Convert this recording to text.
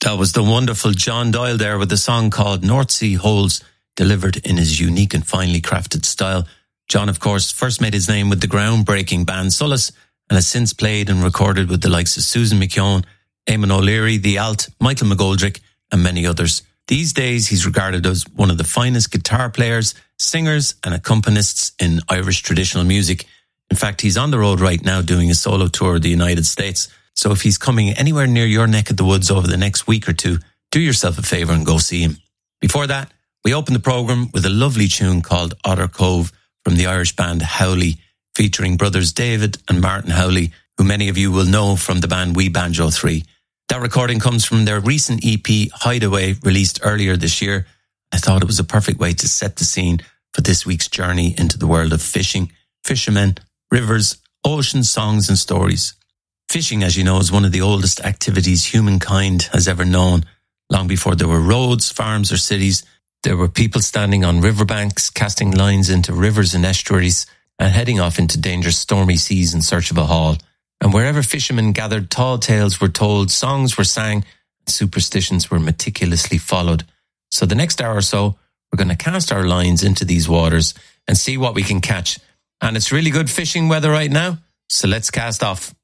That was the wonderful John Doyle there with a song called North Sea Holes, delivered in his unique and finely crafted style. John, of course, first made his name with the groundbreaking band Solace and has since played and recorded with the likes of Susan McKeown, Eamon O'Leary, The Alt, Michael McGoldrick and many others. These days, he's regarded as one of the finest guitar players, singers and accompanists in Irish traditional music. In fact, he's on the road right now doing a solo tour of the United States. So if he's coming anywhere near your neck of the woods over the next week or two, do yourself a favour and go see him. Before that, we opened the programme with a lovely tune called Otter Cove from the Irish band Howley, featuring brothers David and Martin Howley, who many of you will know from the band We Banjo 3. That recording comes from their recent EP Hideaway, released earlier this year. I thought it was a perfect way to set the scene for this week's journey into the world of fishing, fishermen, rivers, oceans, songs and stories. Fishing, as you know, is one of the oldest activities humankind has ever known. Long before there were roads, farms or cities, there were people standing on riverbanks, casting lines into rivers and estuaries and heading off into dangerous stormy seas in search of a haul. And wherever fishermen gathered, tall tales were told, songs were sang, and superstitions were meticulously followed. So the next hour or so, we're going to cast our lines into these waters and see what we can catch. And it's really good fishing weather right now, so let's cast off.